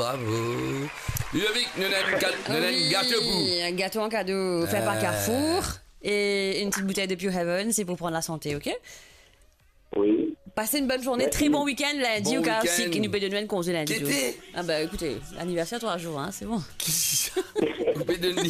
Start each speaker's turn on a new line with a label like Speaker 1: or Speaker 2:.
Speaker 1: bravo. Ludovic, nous avons un gâteau pour.
Speaker 2: Oui, un gâteau en cadeau fait par Carrefour et une petite bouteille de Pure Heaven, c'est pour prendre la santé, ok?
Speaker 3: Oui.
Speaker 2: Passez une bonne journée, très bon week-end lundi
Speaker 1: Bon
Speaker 2: au cas
Speaker 1: week-end.
Speaker 2: qui nous peut donner un congé lundi.
Speaker 1: Qu'était?
Speaker 2: Ah bah écoutez, l'anniversaire 3 jours, hein, c'est bon.
Speaker 1: Coupé de